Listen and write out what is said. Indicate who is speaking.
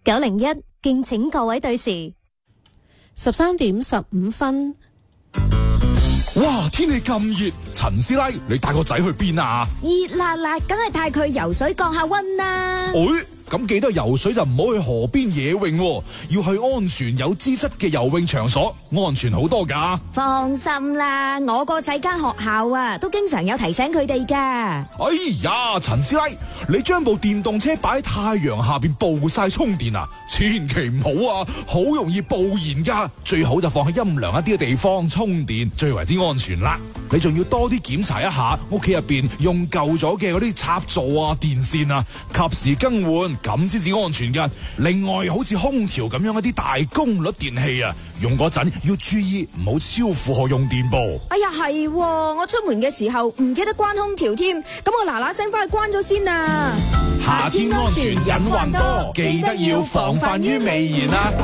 Speaker 1: 901，敬請各位對時。
Speaker 2: 13:15。
Speaker 3: 哇！天氣咁熱，陳師奶，你帶個仔去邊啊？
Speaker 4: 熱辣辣，梗係帶佢游水降下溫啦。
Speaker 3: 咁記得游水就唔好去河邊野泳喎，要去安全有資質嘅游泳場所，安全好多㗎。
Speaker 4: 放心啦，我個仔間學校啊，都經常有提醒佢哋㗎。
Speaker 3: 哎呀，陳師奶，你將部電動車擺喺太陽下邊暴曬充電啊，千祈唔好啊，好容易暴燃㗎。最好就放喺陰涼一啲嘅地方充電，最為之安全啦。你仲要多啲檢查一下屋企入邊用舊咗嘅嗰啲插座啊、電線啊，及時更換，咁先至安全㗎。另外，好似空調咁樣一啲大功率電器啊，用嗰陣要注意唔好超負荷用電噃。
Speaker 4: 哎呀，係，我出門嘅時候唔記得關空調添，咁我嗱嗱聲翻去關咗先啊。
Speaker 3: 夏天安全隱患多，記得要防範於未然啊。